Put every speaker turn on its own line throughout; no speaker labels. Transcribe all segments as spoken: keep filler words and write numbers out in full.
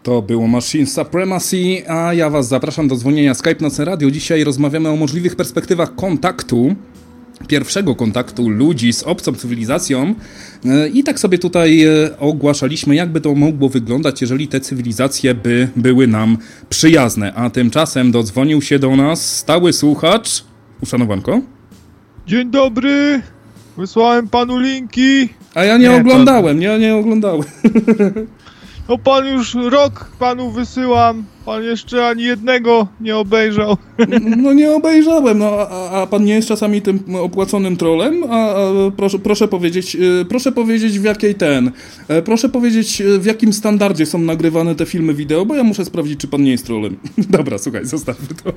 To było Machine Supremacy, a ja was zapraszam do dzwonienia Skype Nocne Radio. Dzisiaj rozmawiamy o możliwych perspektywach kontaktu, pierwszego kontaktu ludzi z obcą cywilizacją i tak sobie tutaj ogłaszaliśmy, jakby to mogło wyglądać, jeżeli te cywilizacje by były nam przyjazne. A tymczasem dodzwonił się do nas stały słuchacz. Uszanowanko?
Dzień dobry, wysłałem panu linki.
A ja nie, nie oglądałem, to... ja nie oglądałem.
No pan już rok panu wysyłam, pan jeszcze ani jednego nie obejrzał.
No nie obejrzałem, no a, a pan nie jest czasami tym opłaconym trolem? A, a proszę, proszę powiedzieć, proszę powiedzieć w jakiej ten, proszę powiedzieć w jakim standardzie są nagrywane te filmy wideo, bo ja muszę sprawdzić, czy pan nie jest trolem. Dobra, słuchaj, zostawmy to.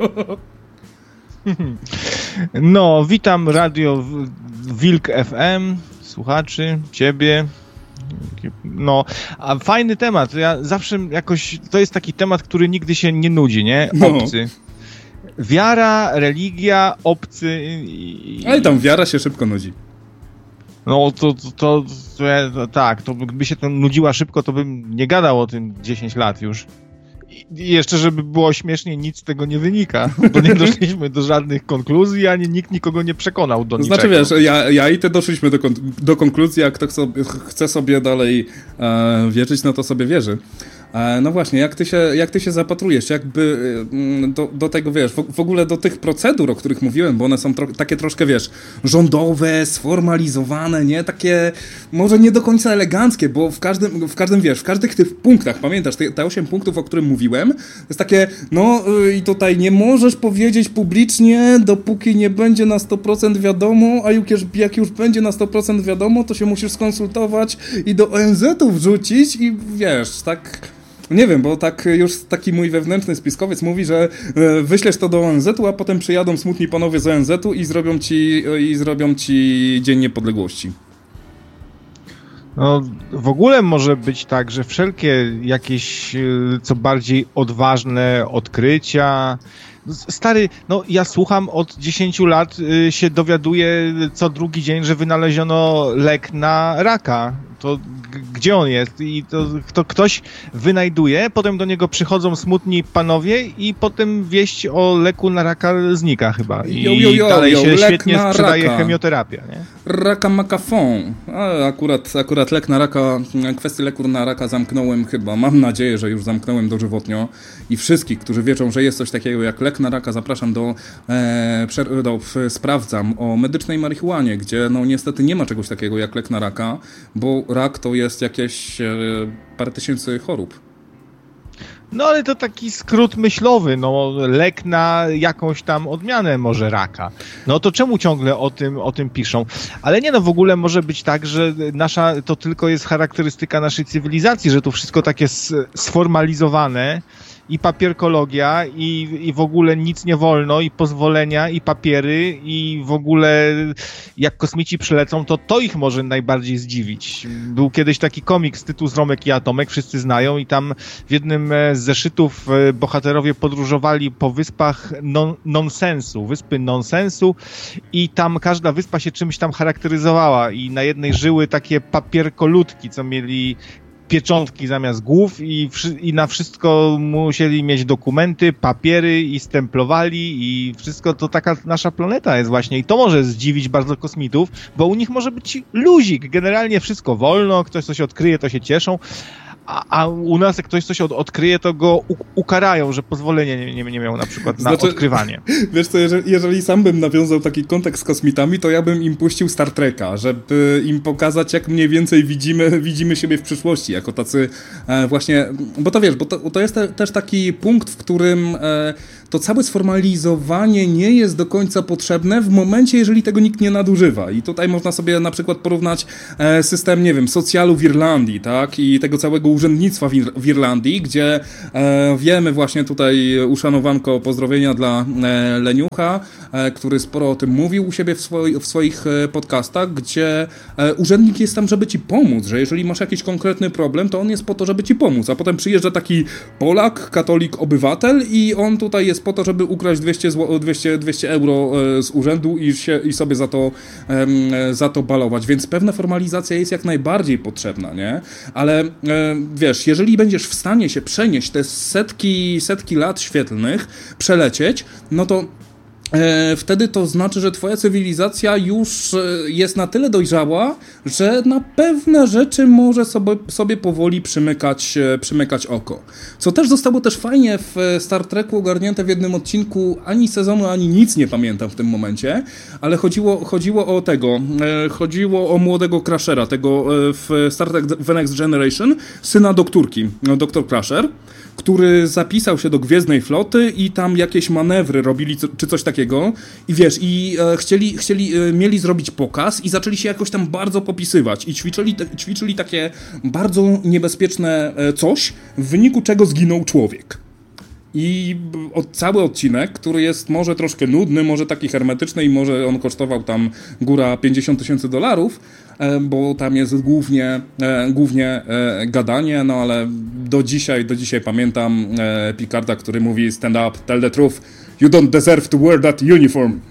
No, witam Radio Wilk F M, słuchaczy, ciebie. No, a fajny temat. Ja zawsze jakoś, to jest taki temat, który nigdy się nie nudzi, nie? Obcy. No. Wiara, religia, obcy i...
Ale tam wiara się szybko nudzi.
No, to, to, to, to, ja, to tak, to gdyby się to nudziła szybko, to bym nie gadał o tym dziesięć lat już. I jeszcze, żeby było śmiesznie, nic z tego nie wynika, bo nie doszliśmy do żadnych konkluzji, ani nikt nikogo nie przekonał do niczego.
Znaczy wiesz, ja, ja i ty doszliśmy do, do konkluzji, jak ktoś sobie, chce sobie dalej e, wierzyć, no to sobie wierzy. E, no właśnie, jak ty się, jak ty się zapatrujesz, jakby do, do tego, wiesz, w, w ogóle do tych procedur, o których mówiłem, bo one są tro, takie troszkę, wiesz, rządowe, sformalizowane, nie? Takie może nie do końca eleganckie, bo w każdym, w każdym, wiesz, w każdych tych punktach, pamiętasz, te, te osiem punktów, o którym mówiłem, to jest takie, no i tutaj nie możesz powiedzieć publicznie, dopóki nie będzie na sto procent wiadomo, a jak już, jak już będzie na sto procent wiadomo, to się musisz skonsultować i do O N Z-u wrzucić i wiesz, tak... Nie wiem, bo tak już taki mój wewnętrzny spiskowiec mówi, że wyślesz to do O N Z-u, a potem przyjadą smutni panowie z O N Z-u i zrobią ci, i zrobią ci Dzień Niepodległości.
No, w ogóle może być tak, że wszelkie jakieś co bardziej odważne odkrycia... Stary, no ja słucham od dziesięciu lat, y, się dowiaduję co drugi dzień, że wynaleziono lek na raka. To g- gdzie on jest? I to, to ktoś wynajduje, potem do niego przychodzą smutni panowie i potem wieść o leku na raka znika chyba. I
jo, jo, jo,
dalej
jo,
się świetnie sprzedaje
raka.
Chemioterapia, nie?
Raka makafon. A akurat, akurat lek na raka, kwestię leku na raka zamknąłem chyba. Mam nadzieję, że już zamknąłem dożywotnio i wszystkich, którzy wiedzą, że jest coś takiego jak lek na raka, zapraszam do, e, przer- do w, sprawdzam o medycznej marihuanie, gdzie no niestety nie ma czegoś takiego jak lek na raka, bo rak to jest jakieś e, parę tysięcy chorób.
No ale to taki skrót myślowy, no lek na jakąś tam odmianę może raka. No to czemu ciągle o tym, o tym piszą? Ale nie no, w ogóle może być tak, że nasza, to tylko jest charakterystyka naszej cywilizacji, że tu wszystko takie sformalizowane i papierkologia i, i w ogóle nic nie wolno i pozwolenia i papiery i w ogóle jak kosmici przylecą, to to ich może najbardziej zdziwić. Był kiedyś taki komiks tytuł Zromek i Atomek, wszyscy znają i tam w jednym z zeszytów bohaterowie podróżowali po wyspach non, nonsensu, wyspy nonsensu i tam każda wyspa się czymś tam charakteryzowała i na jednej żyły takie papierkoludki, co mieli pieczątki zamiast głów i, i na wszystko musieli mieć dokumenty, papiery i stemplowali i wszystko to taka nasza planeta jest właśnie i to może zdziwić bardzo kosmitów, bo u nich może być luzik, generalnie wszystko wolno, ktoś coś odkryje, to się cieszą, a, a u nas jak ktoś coś od, odkryje, to go u, ukarają, że pozwolenia nie, nie, nie miał na przykład na znaczy, odkrywanie.
Wiesz co, jeżeli, jeżeli sam bym nawiązał taki kontakt z kosmitami, to ja bym im puścił Star Treka, żeby im pokazać, jak mniej więcej widzimy, widzimy siebie w przyszłości, jako tacy e, właśnie, bo to wiesz, bo to, to jest te, też taki punkt, w którym e, to całe sformalizowanie nie jest do końca potrzebne w momencie, jeżeli tego nikt nie nadużywa. I tutaj można sobie na przykład porównać e, system, nie wiem, socjalu w Irlandii, tak, i tego całego urzędnictwa w, Ir- w Irlandii, gdzie e, wiemy właśnie tutaj, uszanowanko, pozdrowienia dla e, Leniucha, e, który sporo o tym mówił u siebie w, swoi- w swoich e, podcastach, gdzie e, urzędnik jest tam, żeby ci pomóc, że jeżeli masz jakiś konkretny problem, to on jest po to, żeby ci pomóc, a potem przyjeżdża taki Polak, katolik, obywatel i on tutaj jest po to, żeby ukraść dwieście, dwieście, dwieście euro e, z urzędu i, się, i sobie za to, e, za to balować, więc pewna formalizacja jest jak najbardziej potrzebna, nie? Ale e, wiesz, jeżeli będziesz w stanie się przenieść te setki, setki lat świetlnych, przelecieć, no to E, wtedy to znaczy, że twoja cywilizacja już e, jest na tyle dojrzała, że na pewne rzeczy może sobie, sobie powoli przymykać, e, przymykać oko. Co też zostało też fajnie w Star Treku ogarnięte w jednym odcinku, ani sezonu, ani nic nie pamiętam w tym momencie, ale chodziło, chodziło o tego, e, chodziło o młodego Crashera, tego e, w Star Trek The Next Generation, syna doktorki, no, doktor Crusher, który zapisał się do Gwiezdnej Floty i tam jakieś manewry robili, czy coś takiego. I wiesz, i e, chcieli, chcieli e, mieli zrobić pokaz i zaczęli się jakoś tam bardzo popisywać. I ćwiczyli, te, ćwiczyli takie bardzo niebezpieczne e, coś, w wyniku czego zginął człowiek. I od, cały odcinek, który jest może troszkę nudny, może taki hermetyczny i może on kosztował tam góra pięćdziesiąt tysięcy dolarów, e, bo tam jest głównie, e, głównie e, gadanie, no ale do dzisiaj, do dzisiaj pamiętam e, Picarda, który mówi stand up, tell the truth, you don't deserve to wear that uniform.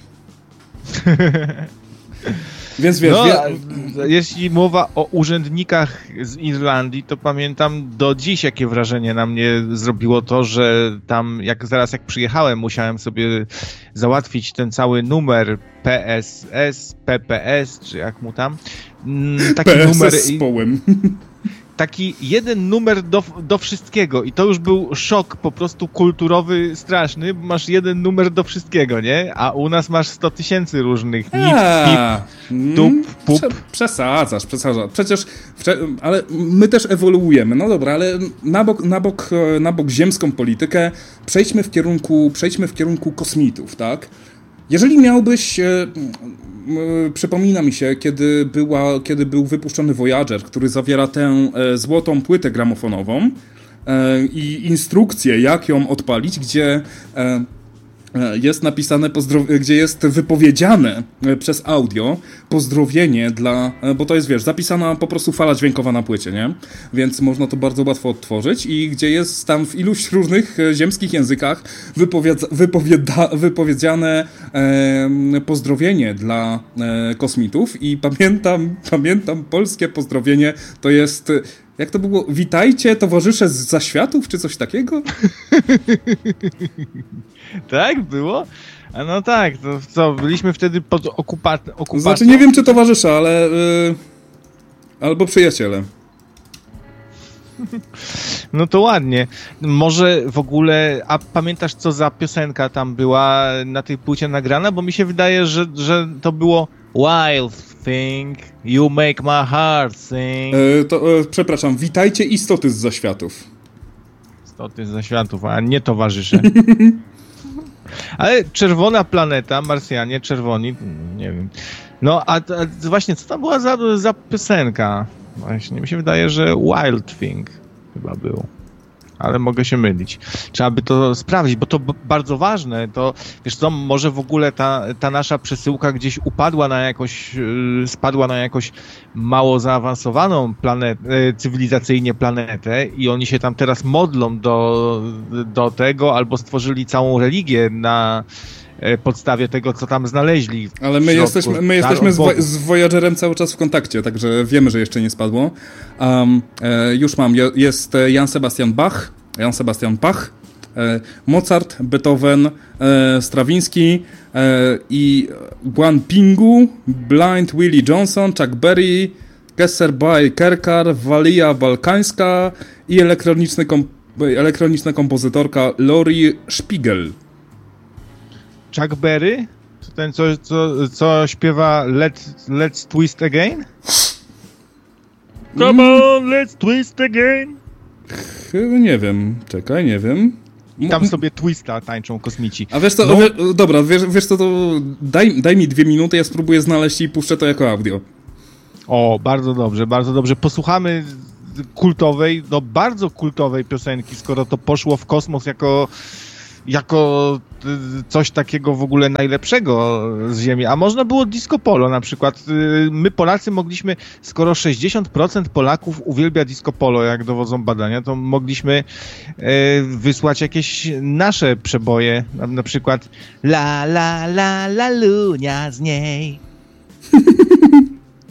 Więc wiesz,
no,
wie...
jeśli mowa o urzędnikach z Irlandii, to pamiętam do dziś, jakie wrażenie na mnie zrobiło to, że tam, jak zaraz jak przyjechałem, musiałem sobie załatwić ten cały numer P S S, P P S, czy jak mu tam. Taki
P S S
numer
z połem.
Taki jeden numer do, do wszystkiego i to już był szok po prostu kulturowy straszny, bo masz jeden numer do wszystkiego, nie? A u nas masz sto tysięcy różnych nip, pip, dup, pup.
Prze- przesadzasz, przesadzasz. Przecież, ale my też ewoluujemy. No dobra, ale na bok, na bok, na bok ziemską politykę przejdźmy w kierunku, przejdźmy w kierunku kosmitów, tak? Jeżeli miałbyś, e, e, przypomina mi się, kiedy, była, kiedy był wypuszczony Voyager, który zawiera tę e, złotą płytę gramofonową e, i instrukcję, jak ją odpalić, gdzie e, jest napisane, pozdrow- gdzie jest wypowiedziane przez audio pozdrowienie dla, bo to jest, wiesz, zapisana po prostu fala dźwiękowa na płycie, nie? Więc można to bardzo łatwo odtworzyć i gdzie jest tam w iluś różnych ziemskich językach wypowiada- wypowiada- wypowiedziane e, pozdrowienie dla e, kosmitów i pamiętam, pamiętam polskie pozdrowienie, to jest... Jak to było? Witajcie, towarzysze z zaświatów, czy coś takiego?
Tak było? A no tak, to co, byliśmy wtedy pod okupa- okupacją.
Znaczy nie wiem, czy towarzysze, ale... Yy, albo przyjaciele.
No to ładnie. Może w ogóle, a pamiętasz, co za piosenka tam była na tej płycie nagrana? Bo mi się wydaje, że, że to było Wild Thing, You Make My Heart Sing.
Yy, to, yy, przepraszam, witajcie istoty z zaświatów.
Istoty z zaświatów, a nie towarzysze. Ale czerwona planeta, Marsjanie, czerwoni, nie wiem. No, a, a właśnie, co tam była za, za piosenka? Właśnie, mi się wydaje, że Wild Thing chyba było. Ale mogę się mylić. Trzeba by to sprawdzić, bo to b- bardzo ważne. To, wiesz co, może w ogóle ta, ta nasza przesyłka gdzieś upadła na jakąś, yy, spadła na jakąś mało zaawansowaną planet, yy, cywilizacyjnie planetę i oni się tam teraz modlą do, do tego, albo stworzyli całą religię na podstawie tego, co tam znaleźli.
Ale my jesteśmy, my jesteśmy z, wo- z Voyagerem cały czas w kontakcie, także wiemy, że jeszcze nie spadło. Um, e, już mam, je, jest Jan Sebastian Bach, Jan Sebastian Bach, e, Mozart, Beethoven, e, Strawinsky e, i Guan Pingu, Blind Willie Johnson, Chuck Berry, Kesser by Kerkar, Walia Balkańska i elektroniczny kom- elektroniczna kompozytorka Lori Spiegel.
Chuck Berry? To ten, co, co, co śpiewa Let, Let's Twist Again? Come on, let's twist again!
Nie wiem, czekaj, nie wiem.
I tam sobie twista tańczą kosmici.
A wiesz co,
no.
wiesz, dobra, wiesz, wiesz co, to daj, daj mi dwie minuty, ja spróbuję znaleźć i puszczę to jako audio.
O, bardzo dobrze, bardzo dobrze. Posłuchamy kultowej, no bardzo kultowej piosenki, skoro to poszło w kosmos jako... jako coś takiego w ogóle najlepszego z Ziemi. A można było disco polo na przykład. My Polacy mogliśmy, skoro sześćdziesiąt procent Polaków uwielbia disco polo, jak dowodzą badania, to mogliśmy e, wysłać jakieś nasze przeboje. Na, na przykład la la la la lunia z niej.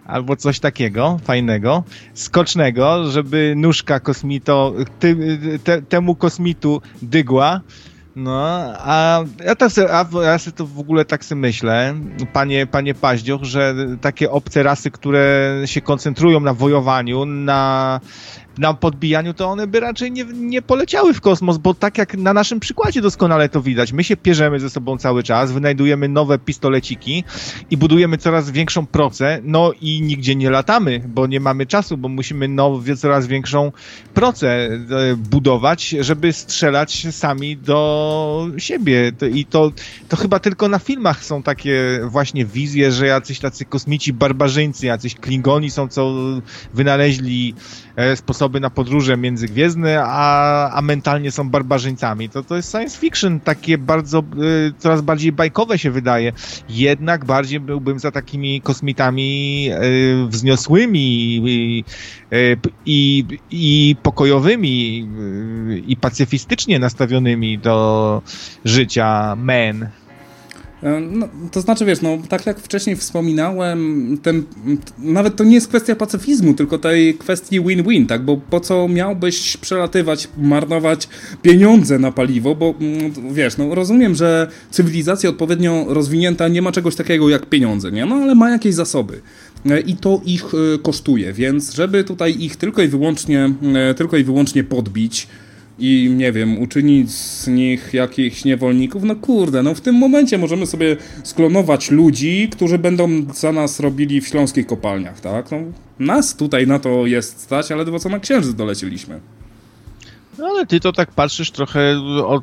albo coś takiego fajnego, skocznego, żeby nóżka kosmito, ty, te, temu kosmitu dygła. No, a ja, tak sobie, a ja sobie to w ogóle tak sobie myślę, panie, panie Paździoch, że takie obce rasy, które się koncentrują na wojowaniu, na, na podbijaniu, to one by raczej nie, nie poleciały w kosmos, bo tak jak na naszym przykładzie doskonale to widać, my się pierzemy ze sobą cały czas, wynajdujemy nowe pistoleciki i budujemy coraz większą procę, no i nigdzie nie latamy, bo nie mamy czasu, bo musimy nowe, coraz większą procę budować, żeby strzelać sami do siebie. I to, to chyba tylko na filmach są takie właśnie wizje, że jacyś tacy kosmici barbarzyńcy, jacyś Klingoni są, co wynaleźli sposoby na podróże międzygwiezdne, a, a mentalnie są barbarzyńcami. To, to jest science fiction, takie bardzo, y, coraz bardziej bajkowe się wydaje. Jednak bardziej byłbym za takimi kosmitami y, wzniosłymi i, y, i, i pokojowymi y, i pacyfistycznie nastawionymi do życia men.
No, to znaczy, wiesz, no tak jak wcześniej wspominałem, ten, nawet to nie jest kwestia pacyfizmu, tylko tej kwestii win-win, tak, bo po co miałbyś przelatywać, marnować pieniądze na paliwo, bo wiesz, no rozumiem, że cywilizacja odpowiednio rozwinięta nie ma czegoś takiego jak pieniądze, nie, no ale ma jakieś zasoby i to ich kosztuje, więc żeby tutaj ich tylko i wyłącznie, tylko i wyłącznie podbić i, nie wiem, uczynić z nich jakichś niewolników, no kurde, no w tym momencie możemy sobie sklonować ludzi, którzy będą za nas robili w śląskich kopalniach, tak? No, nas tutaj na to jest stać, ale ledwo co na Księżyc dolecieliśmy.
No ale ty to tak patrzysz trochę od...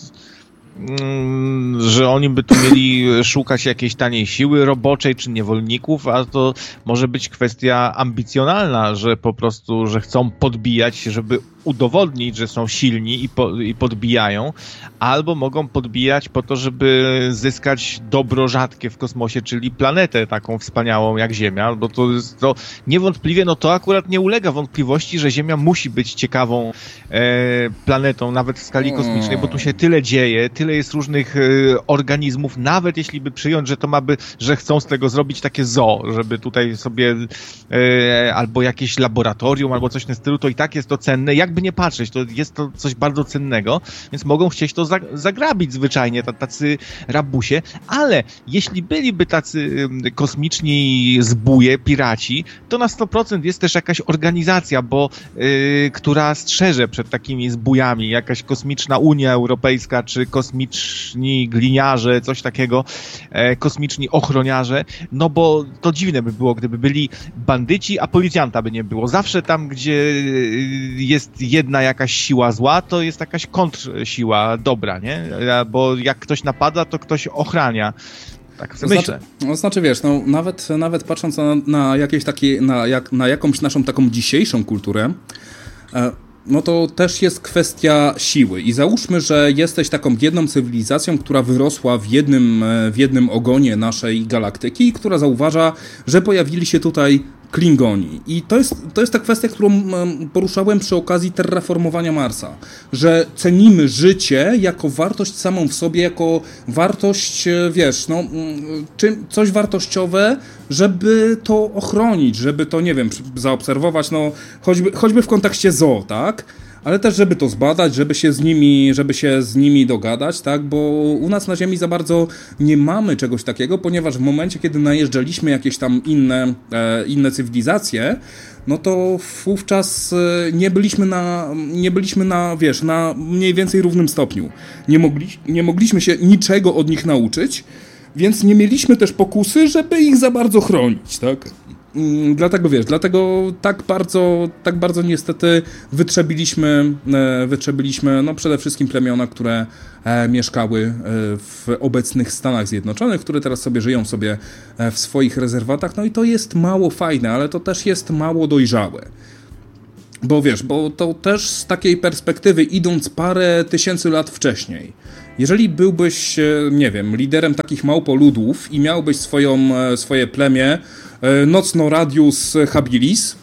że oni by tu mieli szukać jakiejś taniej siły roboczej czy niewolników, a to może być kwestia ambicjonalna, że po prostu, że chcą podbijać, żeby udowodnić, że są silni i, po, i podbijają, albo mogą podbijać po to, żeby zyskać dobro rzadkie w kosmosie, czyli planetę taką wspaniałą jak Ziemia, bo to jest to niewątpliwie, no to akurat nie ulega wątpliwości, że Ziemia musi być ciekawą e, planetą, nawet w skali kosmicznej, bo tu się tyle dzieje, tyle jest różnych e, organizmów, nawet jeśli by przyjąć, że to ma by, że chcą z tego zrobić takie zoo, żeby tutaj sobie e, albo jakieś laboratorium, albo coś w tym stylu, to i tak jest to cenne, jak jakby nie patrzeć, to jest to coś bardzo cennego, więc mogą chcieć to zagrabić zwyczajnie, tacy rabusie, ale jeśli byliby tacy kosmiczni zbóje, piraci, to na sto procent jest też jakaś organizacja, bo yy, która strzeże przed takimi zbójami, jakaś kosmiczna Unia Europejska, czy kosmiczni gliniarze, coś takiego, e, kosmiczni ochroniarze, no bo to dziwne by było, gdyby byli bandyci, a policjanta by nie było. Zawsze tam, gdzie jest jedna jakaś siła zła, to jest jakaś kontrsiła dobra, nie? Bo jak ktoś napada, to ktoś ochrania. Tak
to
myślę.
Znaczy, no, znaczy wiesz, no, nawet, nawet patrząc na, na jakieś takie, na, jak, na jakąś naszą taką dzisiejszą kulturę, e, no to też jest kwestia siły. I załóżmy, że jesteś taką jedną cywilizacją, która wyrosła w jednym, w jednym ogonie naszej galaktyki, która zauważa, że pojawili się tutaj Klingoni. I to jest, to jest ta kwestia, którą poruszałem przy okazji terraformowania Marsa. Że cenimy życie jako wartość samą w sobie, jako wartość, wiesz, no, czym, coś wartościowe, żeby to ochronić, żeby to, nie wiem, zaobserwować, no, choćby, choćby w kontekście zoo, tak? Ale też, żeby to zbadać, żeby się z nimi, żeby się z nimi dogadać, tak? Bo u nas na Ziemi za bardzo nie mamy czegoś takiego, ponieważ w momencie, kiedy najeżdżaliśmy jakieś tam inne, e, inne cywilizacje, no to wówczas nie byliśmy na, nie byliśmy na, wiesz, na mniej więcej równym stopniu. Nie, mogli, nie mogliśmy się niczego od nich nauczyć, więc nie mieliśmy też pokusy, żeby ich za bardzo chronić, tak? Dlatego wiesz, dlatego tak bardzo, tak bardzo niestety wytrzebiliśmy, wytrzebiliśmy no przede wszystkim plemiona, które mieszkały w obecnych Stanach Zjednoczonych, które teraz sobie żyją sobie w swoich rezerwatach, no i to jest mało fajne, ale to też jest mało dojrzałe. Bo wiesz, bo to też z takiej perspektywy, idąc parę tysięcy lat wcześniej, jeżeli byłbyś, nie wiem, liderem takich małpoludów i miałbyś swoją, swoje plemię Nocno Radius Habilis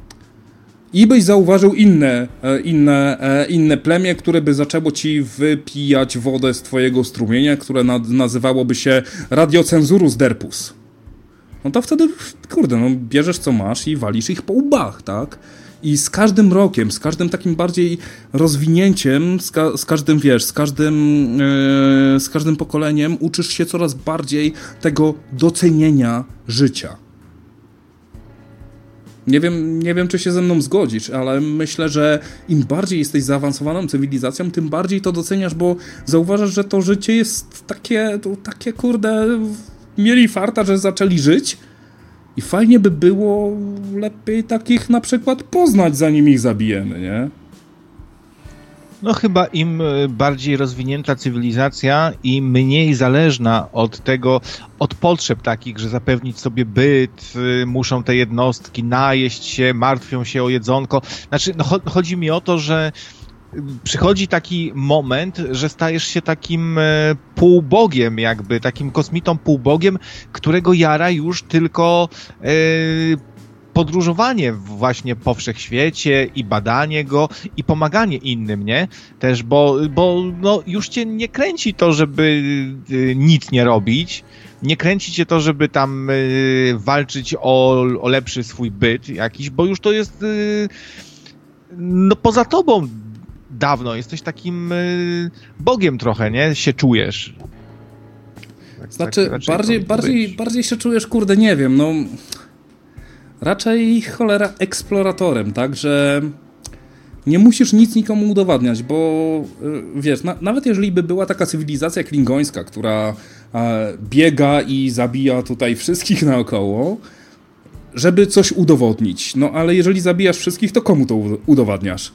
i byś zauważył inne, inne, inne plemię, które by zaczęło ci wypijać wodę z twojego strumienia, które nazywałoby się Radiocenzurus Derpus. no to wtedy, kurde, no bierzesz co masz i walisz ich po łbach, tak? I z każdym rokiem, z każdym takim bardziej rozwinięciem, z, ka- z każdym, wiesz, z każdym, yy, z każdym pokoleniem uczysz się coraz bardziej tego docenienia życia. Nie wiem, nie wiem, czy się ze mną zgodzisz, ale myślę, że im bardziej jesteś zaawansowaną cywilizacją, tym bardziej to doceniasz, bo zauważasz, że to życie jest takie, to takie kurde, mieli farta, że zaczęli żyć i fajnie by było lepiej takich na przykład poznać, zanim ich zabijemy, nie?
No chyba im bardziej rozwinięta cywilizacja i mniej zależna od tego, od potrzeb takich, że zapewnić sobie byt, muszą te jednostki najeść się, martwią się o jedzonko. Znaczy, no, chodzi mi o to, że przychodzi taki moment, że stajesz się takim półbogiem jakby, takim kosmitą półbogiem, którego jara już tylko e, podróżowanie właśnie po wszechświecie i badanie go i pomaganie innym, nie? Też, bo, bo no, już cię nie kręci to, żeby nic nie robić, nie kręci cię to, żeby tam y, walczyć o, o lepszy swój byt jakiś, bo już to jest y, no poza tobą dawno, jesteś takim y, bogiem trochę, nie? Się czujesz.
Tak, znaczy, tak bardziej, bardziej, bardziej się czujesz, kurde, nie wiem, no raczej cholera eksploratorem, tak, że nie musisz nic nikomu udowadniać, bo wiesz, na, nawet jeżeli by była taka cywilizacja klingońska, która e, biega i zabija tutaj wszystkich naokoło, żeby coś udowodnić, no ale jeżeli zabijasz wszystkich, to komu to udowadniasz?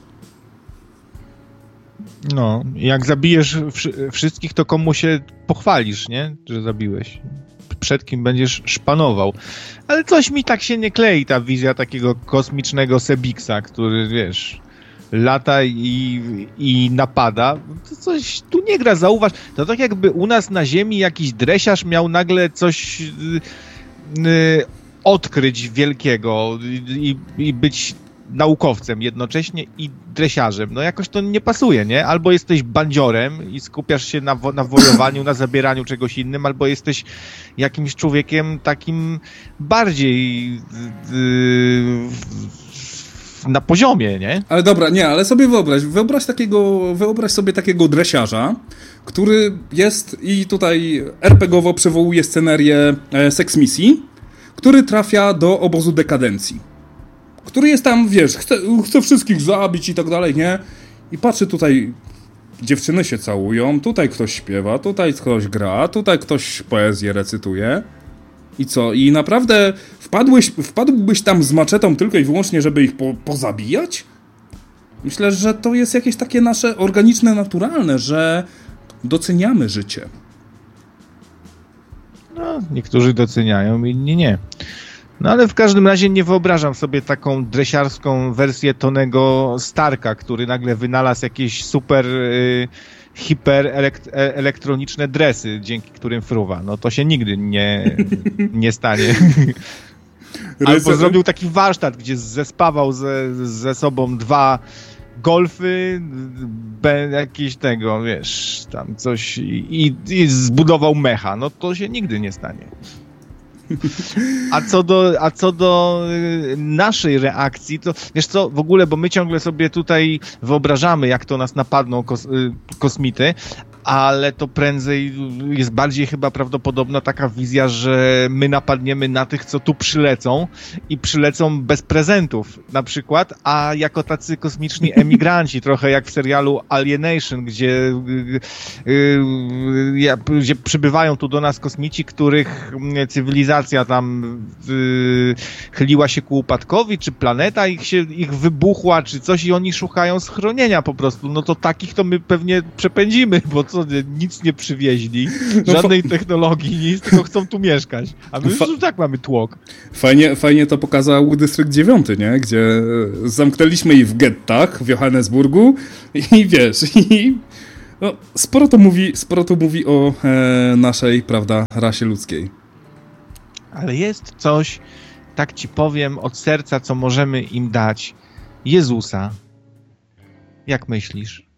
No, jak zabijesz wszy- wszystkich, to komu się pochwalisz, nie? Że zabiłeś. Przed kim będziesz szpanował. Ale coś mi tak się nie klei, ta wizja takiego kosmicznego Sebiksa, który, wiesz, lata i, i napada. To coś tu nie gra, zauważ. To tak jakby u nas na Ziemi jakiś dresiarz miał nagle coś yy, yy, odkryć wielkiego i, i być naukowcem jednocześnie i dresiarzem. No jakoś to nie pasuje, nie? Albo jesteś bandziorem i skupiasz się na, wo- na wojowaniu, na zabieraniu czegoś innym, albo jesteś jakimś człowiekiem takim bardziej yy, na poziomie, nie?
Ale dobra, nie, ale sobie wyobraź, wyobraź takiego, wyobraź sobie takiego dresiarza, który jest i tutaj er pe gie owo przywołuje scenerię e, Sex Misji, który trafia do obozu dekadencji. Który jest tam, wiesz, chce, chce wszystkich zabić i tak dalej, nie? I patrzy tutaj, dziewczyny się całują, tutaj ktoś śpiewa, tutaj ktoś gra, tutaj ktoś poezję recytuje. I co? I naprawdę wpadłeś, wpadłbyś tam z maczetą tylko i wyłącznie, żeby ich po, pozabijać? Myślę, że to jest jakieś takie nasze organiczne, naturalne, że doceniamy życie.
No, niektórzy doceniają, inni nie. No ale w każdym razie nie wyobrażam sobie taką dresiarską wersję Tonego Starka, który nagle wynalazł jakieś super y, hiper elekt- elektroniczne dresy, dzięki którym fruwa. No to się nigdy nie, nie stanie. Albo zrobił taki warsztat, gdzie zespawał ze, ze sobą dwa golfy, be, jakieś tego, wiesz, tam coś i, i zbudował mecha. No to się nigdy nie stanie. A co do, a co do naszej reakcji, to wiesz co, w ogóle, bo my ciągle sobie tutaj wyobrażamy, jak to nas napadną kos, kosmity, ale to prędzej jest bardziej chyba prawdopodobna taka wizja, że my napadniemy na tych, co tu przylecą i przylecą bez prezentów na przykład, a jako tacy kosmiczni emigranci, trochę jak w serialu Alienation, gdzie, gdzie przybywają tu do nas kosmici, których cywilizacja tam chyliła się ku upadkowi, czy planeta ich się ich wybuchła, czy coś i oni szukają schronienia po prostu. No to takich to my pewnie przepędzimy, bo co, nic nie przywieźli, żadnej no, technologii, nic, tylko chcą tu mieszkać. A my już tak mamy tłok.
Fajnie, fajnie to pokazał Dystrykt dziewiąty, nie? Gdzie zamknęliśmy ich w gettach w Johannesburgu i wiesz, i no, sporo to mówi, sporo to mówi o e, naszej, prawda, rasie ludzkiej.
Ale jest coś, tak ci powiem, od serca, co możemy im dać. Jezusa. Jak myślisz?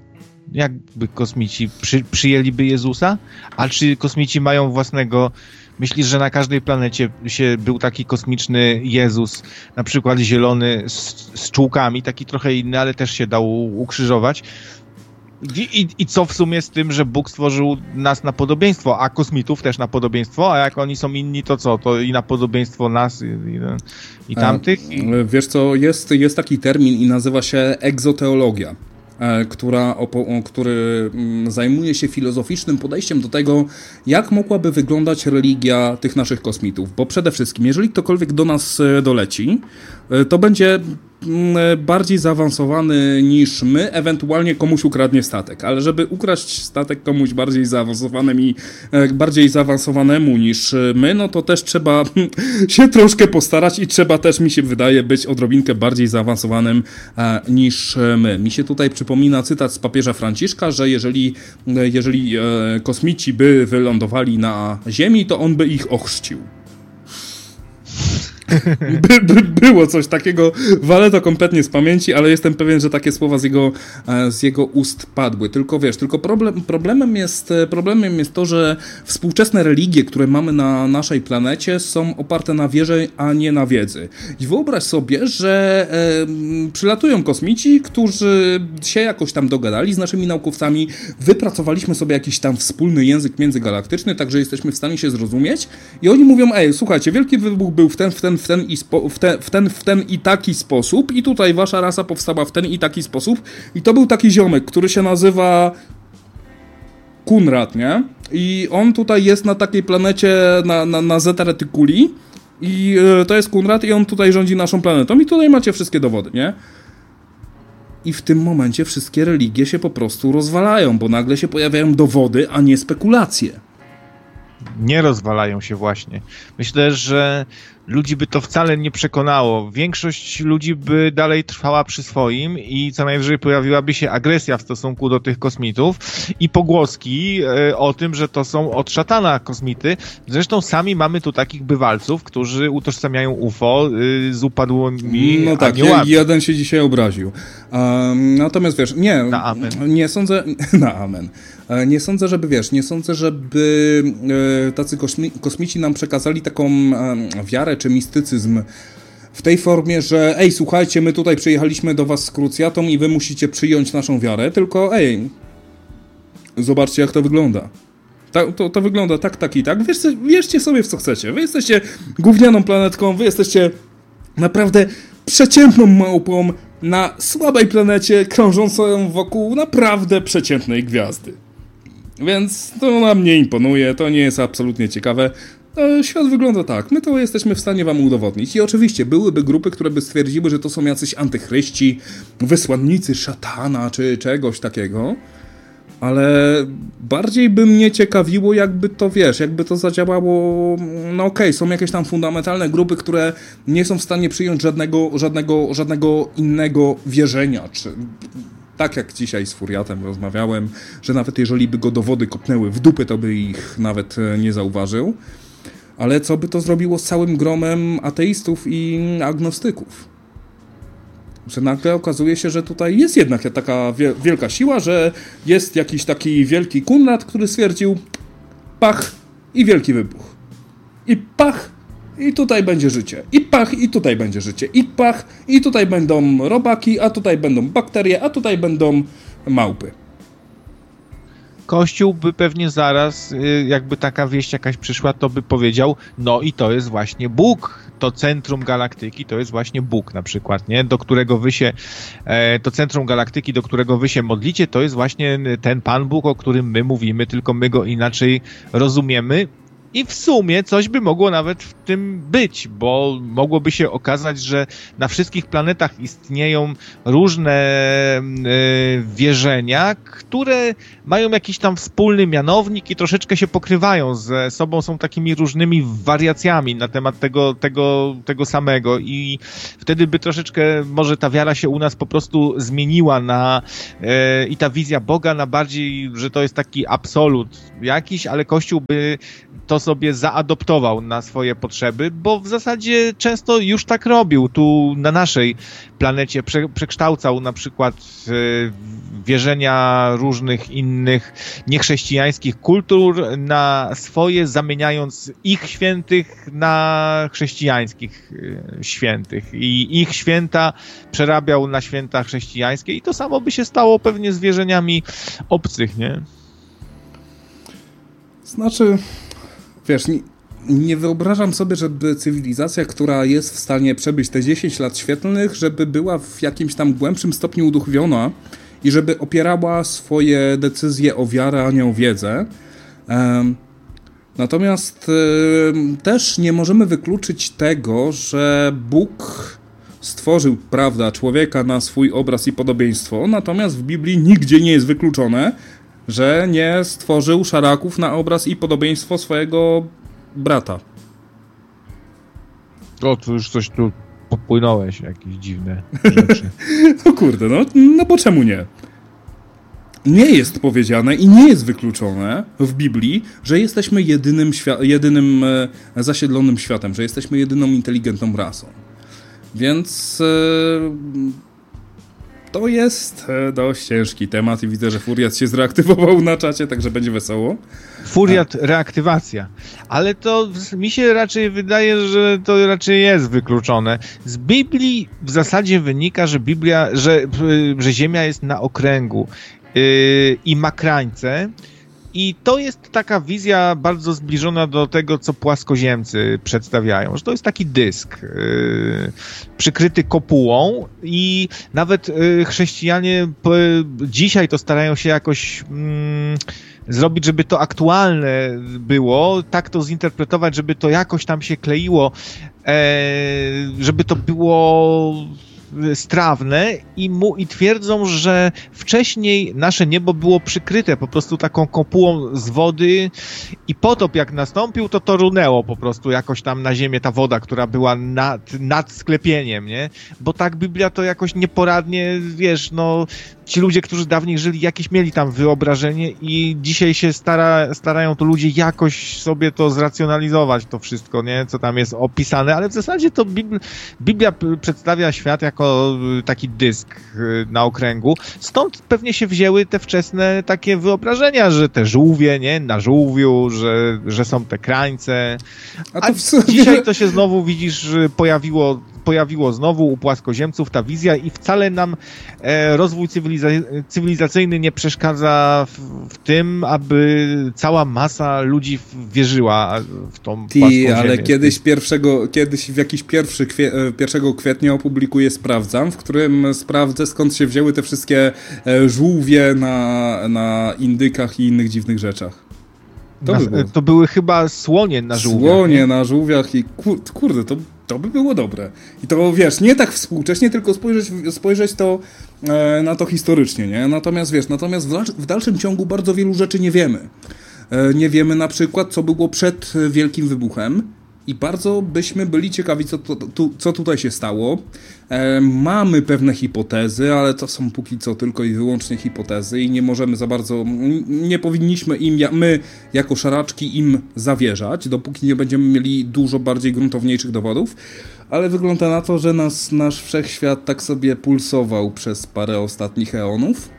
Jakby kosmici przy, przyjęliby Jezusa? A czy kosmici mają własnego Myślisz, że na każdej planecie się był taki kosmiczny Jezus, na przykład zielony z, z czułkami, taki trochę inny, ale też się dał ukrzyżować. I, i, I co w sumie z tym, że Bóg stworzył nas na podobieństwo, a kosmitów też na podobieństwo, a jak oni są inni, to co? To i na podobieństwo nas i, i, i tamtych? I...
Wiesz co, jest, jest taki termin i nazywa się egzoteologia, która, który zajmuje się filozoficznym podejściem do tego, jak mogłaby wyglądać religia tych naszych kosmitów. Bo przede wszystkim, jeżeli ktokolwiek do nas doleci, to będzie bardziej zaawansowany niż my, ewentualnie komuś ukradnie statek. Ale żeby ukraść statek komuś bardziej zaawansowanym i bardziej zaawansowanemu niż my, no to też trzeba się troszkę postarać i trzeba też, mi się wydaje, być odrobinkę bardziej zaawansowanym niż my. Mi się tutaj przypomina cytat z papieża Franciszka, że jeżeli, jeżeli kosmici by wylądowali na Ziemi, to on by ich ochrzcił. By, by, było coś takiego, walę to kompletnie z pamięci, ale jestem pewien, że takie słowa z jego, z jego ust padły. Tylko wiesz, tylko problem, problemem, jest, problemem jest to, że współczesne religie, które mamy na naszej planecie, są oparte na wierze, a nie na wiedzy. I wyobraź sobie, że e, przylatują kosmici, którzy się jakoś tam dogadali z naszymi naukowcami, wypracowaliśmy sobie jakiś tam wspólny język międzygalaktyczny, także jesteśmy w stanie się zrozumieć i oni mówią, ej, słuchajcie, wielki wybuch był w ten, w ten w ten, i spo, w, te, w, ten, w ten i taki sposób i tutaj wasza rasa powstała w ten i taki sposób i to był taki ziomek, który się nazywa Kunrad, nie? I on tutaj jest na takiej planecie, na, na, na Zeta Reticuli i y, to jest Kunrad i on tutaj rządzi naszą planetą i tutaj macie wszystkie dowody, nie? I w tym momencie wszystkie religie się po prostu rozwalają, bo nagle się pojawiają dowody, a nie spekulacje.
Nie rozwalają się właśnie. Myślę, że ludzi by to wcale nie przekonało. Większość ludzi by dalej trwała przy swoim i co najwyżej pojawiłaby się agresja w stosunku do tych kosmitów i pogłoski e, o tym, że to są od szatana kosmity. Zresztą sami mamy tu takich bywalców, którzy utożsamiają U F O y, z upadłymi
No tak,
aniołami.
jeden się dzisiaj obraził. Um, natomiast wiesz, nie,
na amen.
nie sądzę, na amen. Nie sądzę, żeby, wiesz, nie sądzę, żeby e, tacy kosmi, kosmici nam przekazali taką e, wiarę czy mistycyzm w tej formie, że ej, słuchajcie, my tutaj przyjechaliśmy do was z krucjatą i wy musicie przyjąć naszą wiarę, tylko ej, zobaczcie, jak to wygląda. Ta, to, to wygląda tak, tak i tak. Wierzcie, wierzcie sobie w co chcecie. Wy jesteście gównianą planetką, wy jesteście naprawdę przeciętną małpą na słabej planecie krążącą wokół naprawdę przeciętnej gwiazdy. Więc to nam nie imponuje, to nie jest absolutnie ciekawe. No, świat wygląda tak, my to jesteśmy w stanie wam udowodnić. I oczywiście byłyby grupy, które by stwierdziły, że to są jacyś antychryści, wysłannicy szatana czy czegoś takiego. Ale bardziej by mnie ciekawiło, jakby to, wiesz, jakby to zadziałało, no okej, okay, są jakieś tam fundamentalne grupy, które nie są w stanie przyjąć żadnego, żadnego, żadnego innego wierzenia, czy tak jak dzisiaj z Furiatem rozmawiałem, że nawet jeżeli by go dowody kopnęły w dupy, to by ich nawet nie zauważył. Ale co by to zrobiło z całym gromem ateistów i agnostyków? Że nagle okazuje się, że tutaj jest jednak taka wielka siła, że jest jakiś taki wielki Kunrad, który stwierdził pach i wielki wybuch. I pach i tutaj będzie życie. I pach i tutaj będzie życie. I pach i tutaj będą robaki, a tutaj będą bakterie, a tutaj będą małpy.
Kościół by pewnie zaraz, jakby taka wieść jakaś przyszła, to by powiedział, no i to jest właśnie Bóg, to centrum galaktyki, to jest właśnie Bóg na przykład, nie? Do którego wy się, to centrum galaktyki, do którego wy się modlicie, to jest właśnie ten Pan Bóg, o którym my mówimy, tylko my go inaczej rozumiemy. I w sumie coś by mogło nawet w tym być, bo mogłoby się okazać, że na wszystkich planetach istnieją różne e, wierzenia, które mają jakiś tam wspólny mianownik i troszeczkę się pokrywają ze sobą, są takimi różnymi wariacjami na temat tego, tego, tego samego i wtedy by troszeczkę może ta wiara się u nas po prostu zmieniła na e, i ta wizja Boga na bardziej, że to jest taki absolut jakiś, ale Kościół by to sobie zaadoptował na swoje potrzeby, bo w zasadzie często już tak robił. Tu na naszej planecie prze, przekształcał na przykład wierzenia różnych innych niechrześcijańskich kultur na swoje, zamieniając ich świętych na chrześcijańskich świętych i ich święta przerabiał na święta chrześcijańskie i to samo by się stało pewnie z wierzeniami obcych, nie?
Znaczy, wiesz, nie, nie wyobrażam sobie, żeby cywilizacja, która jest w stanie przebyć te dziesięć lat świetlnych, żeby była w jakimś tam głębszym stopniu uduchowiona i żeby opierała swoje decyzje o wiarę, a nie o wiedzę. Um, natomiast um, też nie możemy wykluczyć tego, że Bóg stworzył, prawda, człowieka na swój obraz i podobieństwo, natomiast w Biblii nigdzie nie jest wykluczone, że nie stworzył szaraków na obraz i podobieństwo swojego brata.
O, tu już coś tu popłynąłeś, jakieś dziwne rzeczy.
No kurde, no, no bo czemu nie? Nie jest powiedziane i nie jest wykluczone w Biblii, że jesteśmy jedynym, świa- jedynym e, zasiedlonym światem, że jesteśmy jedyną inteligentną rasą. Więc e, to jest dość ciężki temat i widzę, że Furiat się zreaktywował na czacie, także będzie wesoło.
Furiat, reaktywacja. Ale to mi się raczej wydaje, że to raczej jest wykluczone. Z Biblii w zasadzie wynika, że Biblia, że, że Ziemia jest na okręgu yy, i ma krańce. I to jest taka wizja bardzo zbliżona do tego, co płaskoziemcy przedstawiają, że to jest taki dysk yy, przykryty kopułą i nawet yy, chrześcijanie p- dzisiaj to starają się jakoś yy, zrobić, żeby to aktualne było, tak to zinterpretować, żeby to jakoś tam się kleiło, yy, żeby to było strawne i, mu, i twierdzą, że wcześniej nasze niebo było przykryte po prostu taką kopułą z wody i potop jak nastąpił, to to runęło po prostu jakoś tam na ziemię ta woda, która była nad, nad sklepieniem, nie? Bo tak Biblia to jakoś nieporadnie, wiesz, no ci ludzie, którzy dawniej żyli, jakieś mieli tam wyobrażenie i dzisiaj się stara, starają to ludzie jakoś sobie to zracjonalizować, to wszystko, nie? Co tam jest opisane, ale w zasadzie to Biblia, Biblia przedstawia świat jako taki dysk na okręgu. Stąd pewnie się wzięły te wczesne takie wyobrażenia, że te żółwie, nie? Na żółwiu, że, że są te krańce. A, to w sumie... A dzisiaj to się znowu, widzisz, pojawiło pojawiło znowu u płaskoziemców ta wizja i wcale nam e, rozwój cywiliza- cywilizacyjny nie przeszkadza w, w tym, aby cała masa ludzi wierzyła w tą
Ty,
płaską
ale
ziemię.
kiedyś pierwszego, kiedyś w jakiś pierwszy kwie, pierwszego kwietnia opublikuję Sprawdzam, w którym sprawdzę, skąd się wzięły te wszystkie e, żółwie na, na indykach i innych dziwnych rzeczach.
To, na, by to były chyba słonie na żółwiach.
Słonie
nie?
na żółwiach i kur, kurde, to, to by było dobre. I to, wiesz, nie tak współcześnie, tylko spojrzeć, spojrzeć to e, na to historycznie, nie? Natomiast, wiesz, natomiast w, dal, w dalszym ciągu bardzo wielu rzeczy nie wiemy. E, nie wiemy na przykład, co było przed Wielkim Wybuchem i bardzo byśmy byli ciekawi, co, to, tu, co tutaj się stało. E, mamy pewne hipotezy, ale to są póki co tylko i wyłącznie hipotezy i nie możemy za bardzo, nie powinniśmy im, my jako szaraczki im zawierzać, dopóki nie będziemy mieli dużo bardziej gruntowniejszych dowodów, ale wygląda na to, że nas, nasz wszechświat tak sobie pulsował przez parę ostatnich eonów,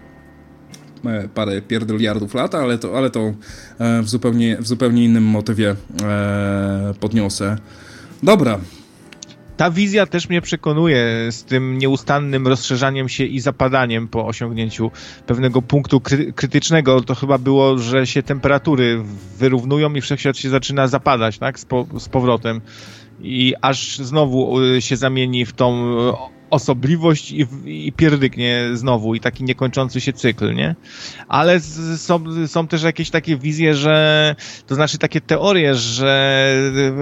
e, parę pierdoliardów lat, ale to, ale to e, w, zupełnie, w zupełnie innym motywie e, podniosę. Dobra.
Ta wizja też mnie przekonuje z tym nieustannym rozszerzaniem się i zapadaniem po osiągnięciu pewnego punktu kry- krytycznego. To chyba było, że się temperatury wyrównują i wszechświat się zaczyna zapadać, tak? Z, po- z powrotem. I aż znowu się zamieni w tą osobliwość i, i pierdyknie znowu i taki niekończący się cykl, nie? Ale z, są, są też jakieś takie wizje, że to znaczy takie teorie, że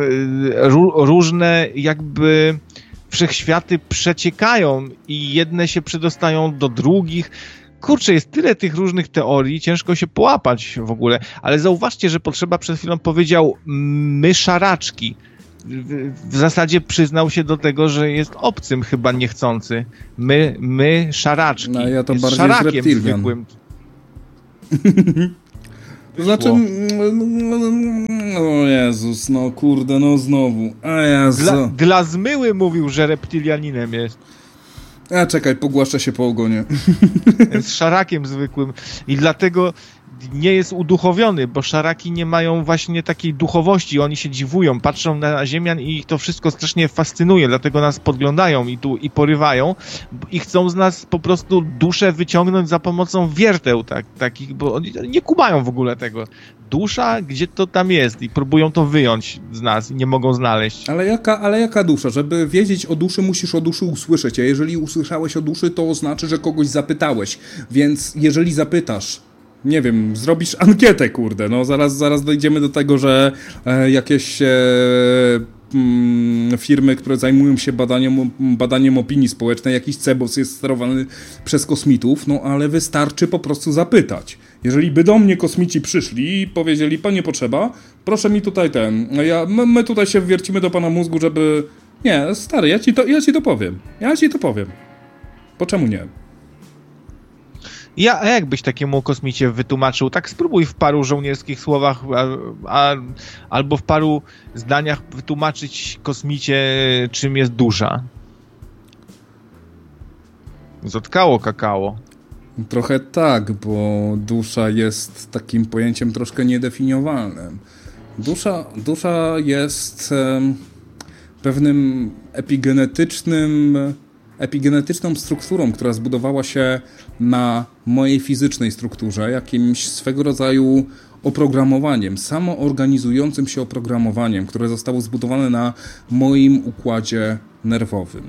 ró, różne jakby wszechświaty przeciekają i jedne się przedostają do drugich. Kurczę, jest tyle tych różnych teorii, ciężko się połapać w ogóle, ale zauważcie, że Potrzeba przed chwilą powiedział my szaraczki. W zasadzie przyznał się do tego, że jest obcym chyba niechcący. My, my szaraczki.
No ja to
jest
bardziej
szarakiem
z reptilian.
zwykłym.
To znaczy, o Jezus, no kurde, no znowu. A Jezu.
Dla, dla zmyły mówił, że reptilianinem jest.
A czekaj, pogłaszczę się po ogonie.
Z szarakiem zwykłym. I dlatego nie jest uduchowiony, bo szaraki nie mają właśnie takiej duchowości. Oni się dziwują, patrzą na ziemian i ich to wszystko strasznie fascynuje, dlatego nas podglądają i tu i porywają i chcą z nas po prostu duszę wyciągnąć za pomocą wierteł, tak, takich, bo oni nie kumają w ogóle tego. Dusza, gdzie to tam jest i próbują to wyjąć z nas i nie mogą znaleźć.
Ale jaka, ale jaka dusza? Żeby wiedzieć o duszy, musisz o duszy usłyszeć, a jeżeli usłyszałeś o duszy, to znaczy, że kogoś zapytałeś, więc jeżeli zapytasz, nie wiem, zrobisz ankietę, kurde, no zaraz, zaraz dojdziemy do tego, że e, jakieś e, mm, firmy, które zajmują się badaniem, badaniem opinii społecznej, jakiś cebos jest sterowany przez kosmitów, no ale wystarczy po prostu zapytać. Jeżeli by do mnie kosmici przyszli i powiedzieli, panie potrzeba, proszę mi tutaj ten, ja, my, my tutaj się wwiercimy do pana mózgu, żeby... Nie, stary, ja ci to, ja ci to powiem, ja ci to powiem. Po czemu nie?
Ja, a jakbyś takiemu kosmicie wytłumaczył? Tak spróbuj w paru żołnierskich słowach a, a, albo w paru zdaniach wytłumaczyć kosmicie, czym jest dusza. Zotkało kakao.
Trochę tak, bo dusza jest takim pojęciem troszkę niedefiniowalnym. Dusza, dusza jest um, pewnym epigenetycznym... epigenetyczną strukturą, która zbudowała się na mojej fizycznej strukturze, jakimś swego rodzaju oprogramowaniem, samoorganizującym się oprogramowaniem, które zostało zbudowane na moim układzie nerwowym.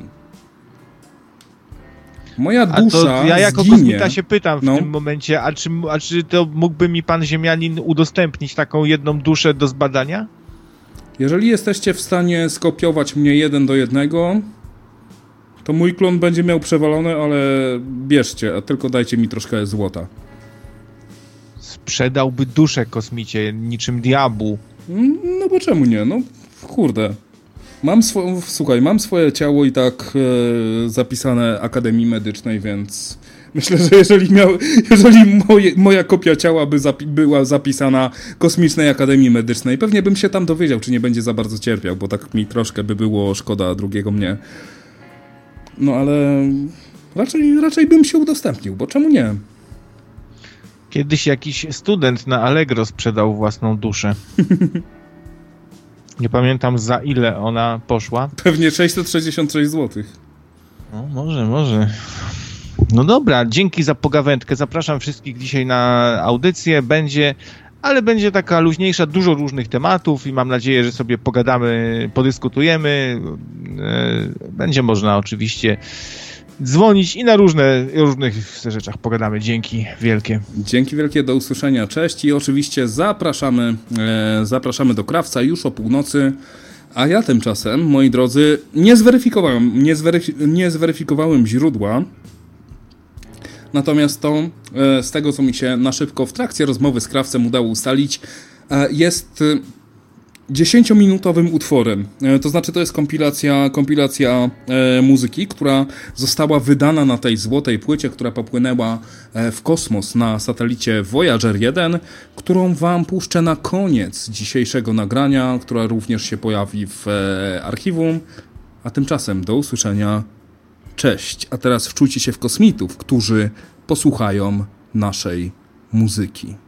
Moja dusza
a to ja jako
zginie.
kosmita się pytam w
no.
tym momencie, a czy, a czy to mógłby mi pan ziemianin udostępnić taką jedną duszę do zbadania?
Jeżeli jesteście w stanie skopiować mnie jeden do jednego, to mój klon będzie miał przewalone, ale bierzcie, a tylko dajcie mi troszkę złota.
Sprzedałby duszę kosmicie, niczym diabłu.
No bo czemu nie? No kurde. Mam swo- słuchaj, mam swoje ciało i tak e, zapisane Akademii Medycznej, więc myślę, że jeżeli, miał, jeżeli moje, moja kopia ciała by zapi- była zapisana Kosmicznej Akademii Medycznej, pewnie bym się tam dowiedział, czy nie będzie za bardzo cierpiał, bo tak mi troszkę by było szkoda drugiego mnie. No ale raczej, raczej bym się udostępnił, bo czemu nie?
Kiedyś jakiś student na Allegro sprzedał własną duszę. Nie pamiętam za ile ona poszła.
Pewnie sześćset sześćdziesiąt sześć złotych.
No może, może. No dobra, dzięki za pogawędkę. Zapraszam wszystkich dzisiaj na audycję. Będzie, ale będzie taka luźniejsza, dużo różnych tematów i mam nadzieję, że sobie pogadamy, podyskutujemy. Będzie można oczywiście dzwonić i na różne, różnych rzeczach pogadamy. Dzięki wielkie.
Dzięki wielkie, do usłyszenia, cześć i oczywiście zapraszamy, e, zapraszamy do Krawca już o północy, a ja tymczasem, moi drodzy, nie zweryfikowałem, nie, zweryf- nie zweryfikowałem źródła, natomiast to e, z tego, co mi się na szybko w trakcie rozmowy z Krawcem udało ustalić, e, jest dziesięciominutowym utworem. E, to znaczy to jest kompilacja, kompilacja e, muzyki, która została wydana na tej złotej płycie, która popłynęła e, w kosmos na satelicie Voyager jeden, którą wam puszczę na koniec dzisiejszego nagrania, która również się pojawi w e, archiwum. A tymczasem do usłyszenia. Cześć. A teraz wczujcie się w kosmitów, którzy posłuchają naszej muzyki.